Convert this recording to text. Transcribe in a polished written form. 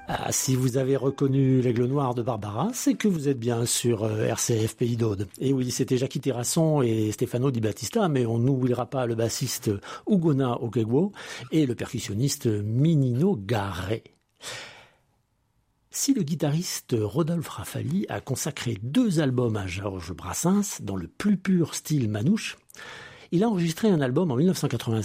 Ah, si vous avez reconnu l'Aigle Noir de Barbara, c'est que vous êtes bien sur RCF Pays d'Aude. Et oui, c'était Jackie Terrasson et Stefano Di Battista, mais on n'oubliera pas le bassiste Ugona Okegwo et le percussionniste Minino Garé. Si le guitariste Rodolphe Rafali a consacré 2 albums à Georges Brassens dans le plus pur style manouche, il a enregistré un album en 1985